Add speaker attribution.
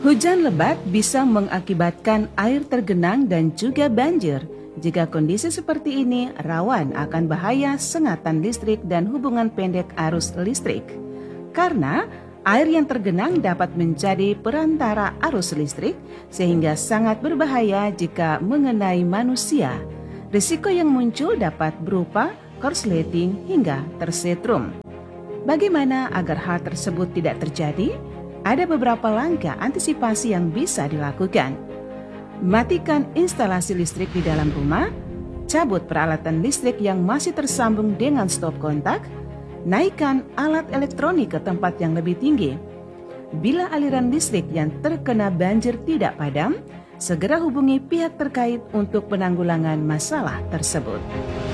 Speaker 1: Hujan lebat bisa mengakibatkan air tergenang dan juga banjir. Jika kondisi seperti ini rawan akan bahaya sengatan listrik dan hubungan pendek arus listrik. Karena air yang tergenang dapat menjadi perantara arus listrik sehingga sangat berbahaya jika mengenai manusia. Risiko yang muncul dapat berupa korsleting hingga tersetrum. Bagaimana agar hal tersebut tidak terjadi? Ada beberapa langkah antisipasi yang bisa dilakukan. Matikan instalasi listrik di dalam rumah, cabut peralatan listrik yang masih tersambung dengan stop kontak, naikkan alat elektronik ke tempat yang lebih tinggi. Bila aliran listrik yang terkena banjir tidak padam, segera hubungi pihak terkait untuk penanggulangan masalah tersebut.